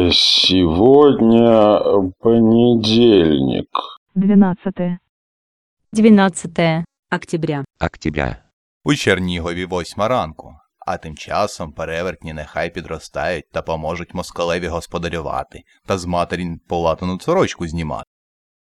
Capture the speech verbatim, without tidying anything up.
Сегодня понедельник. двенадцатое. двенадцатое октября. Октября. У Чернігові восьма ранку, а тим часом перевертні нехай підростають та поможуть москалеві господарювати та з матері полатану сорочку знімати.